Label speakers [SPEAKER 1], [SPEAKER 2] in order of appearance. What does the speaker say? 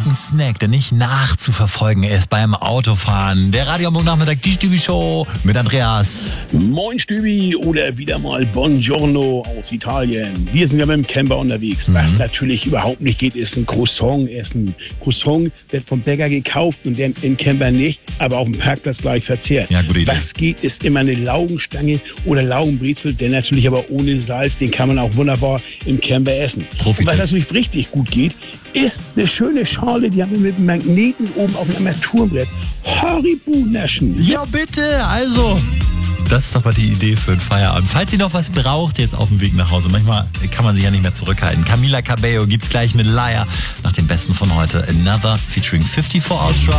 [SPEAKER 1] ein Snack, der nicht nachzuverfolgen ist beim Autofahren. Der Radio Hamburg Nachmittag, die Stübi-Show mit Andreas.
[SPEAKER 2] Moin Stübi oder wieder mal Buongiorno aus Italien. Wir sind ja mit dem Camper unterwegs. Was natürlich überhaupt nicht geht, ist ein Croissant essen. Croissant wird vom Bäcker gekauft und der im Camper nicht, aber auf dem Parkplatz gleich verzehrt.
[SPEAKER 1] Ja, gute Idee.
[SPEAKER 2] Was geht, ist immer eine Laugenstange oder Laugenbrezel, der natürlich aber ohne Salz, den kann man auch wunderbar im Camper essen. Und was natürlich richtig gut geht, ist eine schöne Schale, die haben wir mit einem Magneten oben auf einem Armaturenbrett. Haribo naschen.
[SPEAKER 1] Ja, bitte, also... Das ist doch mal die Idee für einen Feierabend. Falls ihr noch was braucht, jetzt auf dem Weg nach Hause. Manchmal kann man sich ja nicht mehr zurückhalten. Camila Cabello gibt's gleich mit Liar nach dem Besten von heute. Another featuring 54 Ultra.